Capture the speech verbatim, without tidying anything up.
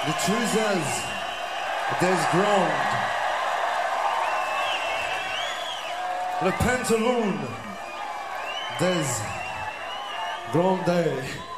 The truth is, there's ground. Le pantaloon, there's grande.